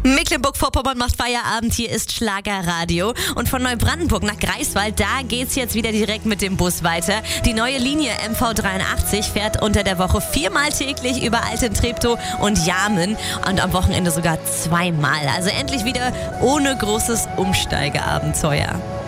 Mecklenburg-Vorpommern macht Feierabend, hier ist Schlagerradio. Und von Neubrandenburg nach Greifswald, da geht's jetzt wieder direkt mit dem Bus weiter. Die neue Linie MV83 fährt unter der Woche 4-mal täglich über Altentreptow und Jarmen und am Wochenende sogar 2-mal. Also endlich wieder ohne großes Umsteigeabenteuer.